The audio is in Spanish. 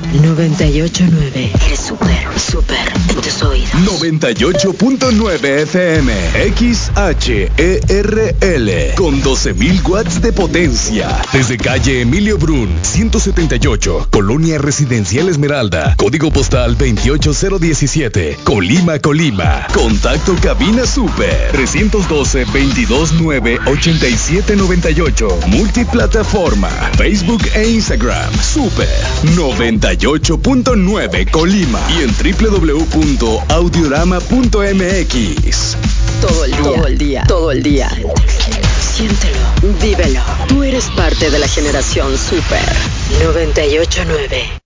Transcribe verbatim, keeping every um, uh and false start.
noventa y ocho punto nueve. Eres súper, súper en tus oídos. noventa y ocho punto nueve F M. X H E R L. Con doce mil watts de potencia. Desde calle Emilio Brun, ciento setenta y ocho. Colonia Residencial Esmeralda. Código postal veintiocho cero diecisiete. Colima, Colima. Contacto cabina super. trescientos doce, veintidós nueve, ochenta y siete noventa y ocho. Multiplataforma. Facebook e Instagram. Super noventa y ocho punto nueve Colima. Y en doble u doble u doble u punto audiorama punto m x. Todo el día, todo el día, todo el día. Siéntelo, vívelo. Tú eres parte de la generación Super noventa y ocho punto nueve.